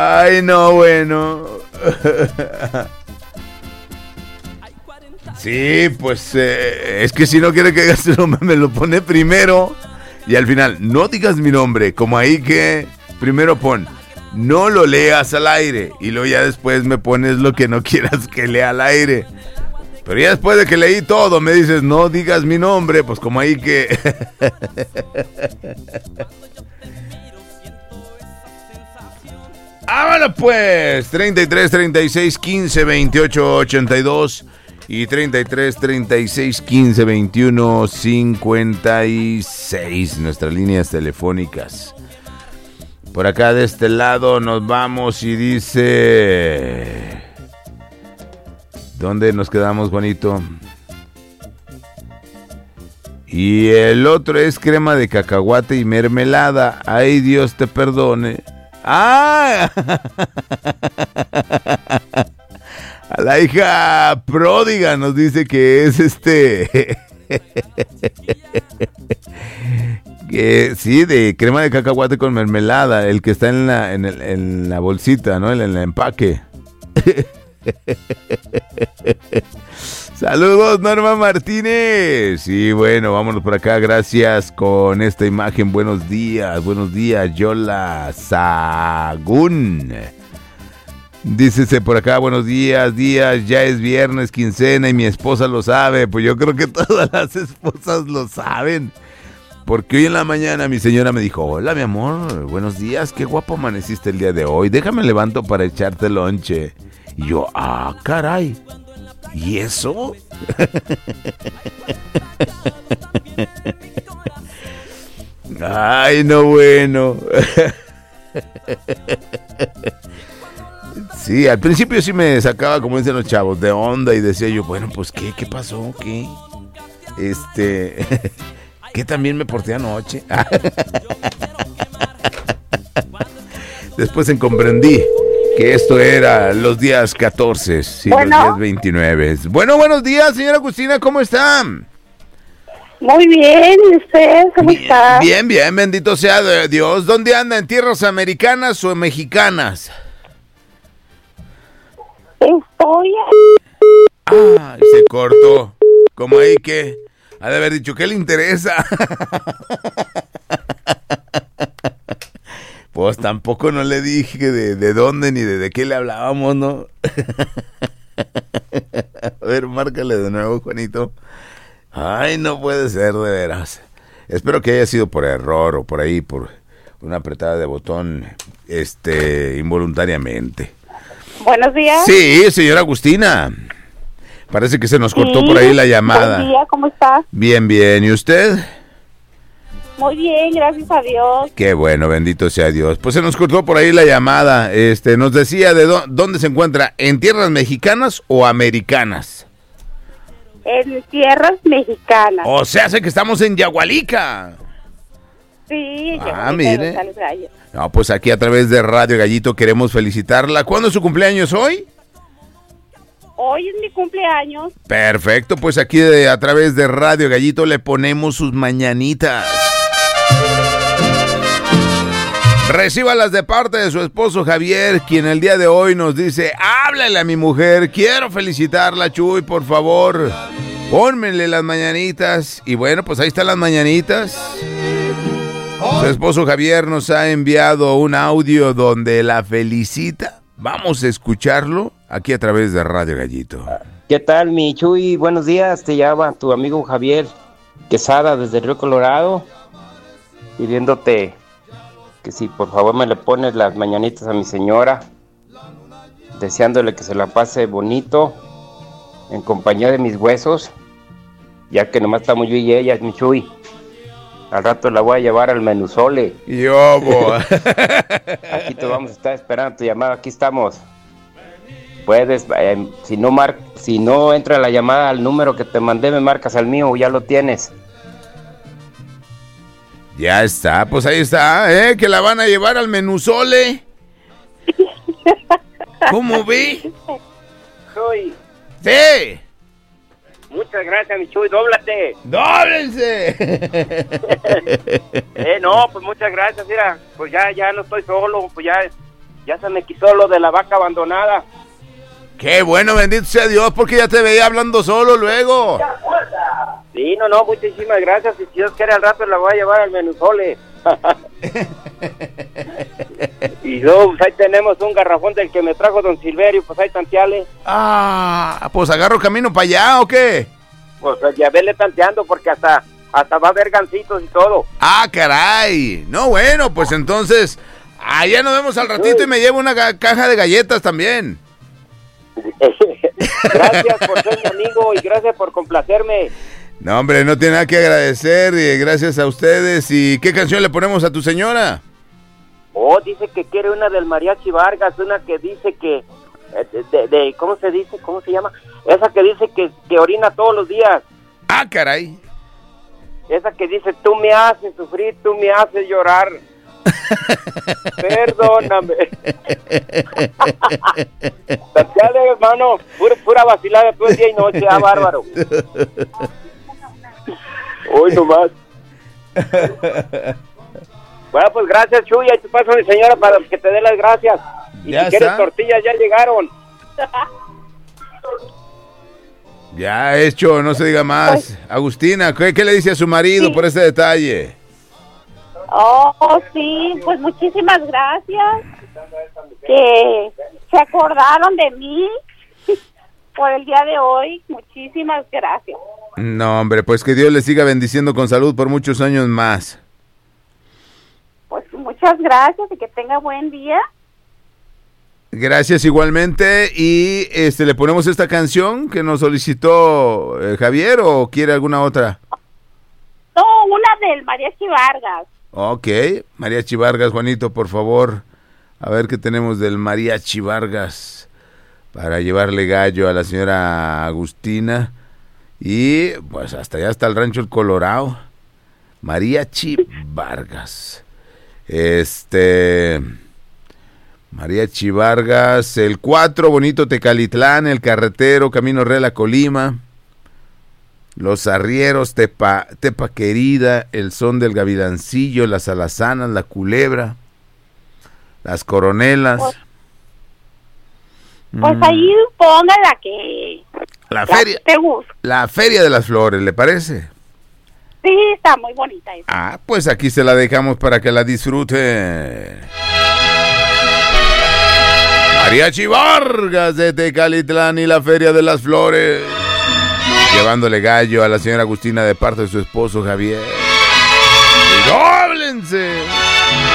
Ay, no, bueno. Sí, pues es que si no quiere que digas tu nombre, me lo pone primero. Y al final, no digas mi nombre. Como ahí que primero pon, no lo leas al aire. Y luego ya después me pones lo que no quieras que lea al aire. Pero ya después de que leí todo, me dices, no digas mi nombre. Pues como ahí que... ¡Vámonos pues! 33, 36, 15, 28, 82 y 33, 36, 15, 21, 56. Nuestras líneas telefónicas. Por acá de este lado nos vamos y dice... ¿Dónde nos quedamos, Juanito? Y el otro es crema de cacahuate y mermelada. ¡Ay, Dios te perdone! ¡Ah! A la hija pródiga nos dice que es que sí, de crema de cacahuate con mermelada, el que está en la bolsita, ¿no? En el empaque. Saludos, Norma Martínez. Y bueno, vámonos por acá. Gracias con esta imagen. Buenos días, Yola Sagún. Dícese por acá, buenos días, ya es viernes, quincena y mi esposa lo sabe. Pues yo creo que todas las esposas lo saben. Porque hoy en la mañana mi señora me dijo, hola mi amor, buenos días, qué guapo amaneciste el día de hoy. Déjame levanto para echarte lonche. Y yo, caray. ¿Y eso? Ay, no, bueno. Sí, al principio sí me sacaba, como dicen los chavos, de onda y decía yo, bueno, pues, ¿qué pasó? ¿Qué? ¿Qué también me porté anoche? Después comprendí que esto era los días 14, sí, bueno. Los días 29. Bueno, buenos días, señora Agustina, ¿cómo está? Muy bien, ¿y usted cómo está? Bien, bendito sea Dios. ¿Dónde anda? ¿En tierras americanas o mexicanas? Estoy... se cortó. Como ahí que ha de haber dicho, ¿qué le interesa? Pues tampoco no le dije de dónde ni de qué le hablábamos, ¿no? A ver, márcale de nuevo, Juanito. Ay, no puede ser, de veras. Espero que haya sido por error o por ahí, por una apretada de botón, involuntariamente. Buenos días. Sí, señora Agustina. Parece que se nos cortó por ahí la llamada. Buen día, ¿cómo está? Bien. ¿Y usted? Muy bien, gracias a Dios. Qué bueno, bendito sea Dios. Pues se nos cortó por ahí la llamada. Nos decía de dónde se encuentra, ¿en tierras mexicanas o americanas? En tierras mexicanas. O sea, sé que estamos en Yagualica. Sí, mire. No, pues aquí a través de Radio Gallito queremos felicitarla. ¿Cuándo es su cumpleaños hoy? Hoy es mi cumpleaños. Perfecto, pues aquí a través de Radio Gallito le ponemos sus mañanitas. Recíbalas de parte de su esposo Javier, quien el día de hoy nos dice, háblale a mi mujer, quiero felicitarla, Chuy, por favor, pónmele las mañanitas. Y bueno, pues ahí están las mañanitas. Su esposo Javier nos ha enviado un audio donde la felicita. Vamos a escucharlo aquí a través de Radio Gallito. ¿Qué tal, mi Chuy? Buenos días, te llama tu amigo Javier Quesada desde Río Colorado, pidiéndote que si por favor me le pones las mañanitas a mi señora, deseándole que se la pase bonito en compañía de mis huesos, ya que nomás estamos yo y ella, mi Chuy. Al rato la voy a llevar al menuzole. Aquí te vamos a estar esperando tu llamada, aquí estamos. Puedes, si no entra la llamada al número que te mandé, me marcas al mío, ya lo tienes. Ya está, pues ahí está, que la van a llevar al menuzole. ¿Cómo ve? Chuy. Sí. Muchas gracias, mi Chuy, dóblate. ¡Dóblense! No, pues muchas gracias, mira, pues ya no estoy solo, pues Ya se me quitó lo de la vaca abandonada. Qué bueno, bendito sea Dios, porque ya te veía hablando solo luego. Sí, no, muchísimas gracias. Y si Dios quiere, al rato la voy a llevar al menuzole. Y luego, pues ahí tenemos un garrafón del que me trajo don Silverio, pues ahí tanteale. Ah, pues agarro camino para allá, ¿o qué? Pues ya vele tanteando, porque hasta va a haber gancitos y todo. Ah, caray. No, bueno, pues entonces, allá nos vemos al ratito y me llevo una caja de galletas también. Gracias por ser mi amigo y gracias por complacerme. No, hombre, no tiene nada que agradecer, y gracias a ustedes. ¿Y qué canción le ponemos a tu señora? Oh, dice que quiere una del Mariachi Vargas, una que dice que, ¿cómo se dice? ¿Cómo se llama? Esa que dice que orina todos los días. Ah, caray. Esa que dice, tú me haces sufrir, tú me haces llorar. Perdóname. Dale, hermano, pura vacilada todo el día y noche, bárbaro. Hoy nomás. Bueno, pues gracias, Chuy. Ahí te paso a mi señora para que te dé las gracias. Y ya si quieres está. tortillas, ya llegaron. Ya hecho, no se diga más. Agustina, ¿qué le dice a su marido por este detalle? Oh, sí, pues muchísimas gracias. Que se acordaron de mí por el día de hoy. Muchísimas gracias. No, hombre, pues que Dios le siga bendiciendo con salud por muchos años más. Pues muchas gracias y que tenga buen día. Gracias igualmente. Y le ponemos esta canción que nos solicitó Javier, ¿o quiere alguna otra? No, una del Mariachi Vargas. Ok, Mariachi Vargas, Juanito, por favor. A ver qué tenemos del Mariachi Vargas para llevarle gallo a la señora Agustina. Y pues hasta allá está el rancho El Colorado. Mariachi Vargas. Mariachi Vargas, el 4, Bonito Tecalitlán, El Carretero, Camino Real a Colima, Los Arrieros, Tepa Querida, El Son del Gavilancillo, Las Alazanas, La Culebra, Las Coronelas. Pues ahí ponga la que te gusta. La Feria de las Flores, ¿le parece? Sí, está muy bonita esa. Ah, pues aquí se la dejamos para que la disfrute. Mariachi Vargas de Tecalitlán y la Feria de las Flores, llevándole gallo a la señora Agustina de parte de su esposo Javier. ¡Y dóblense!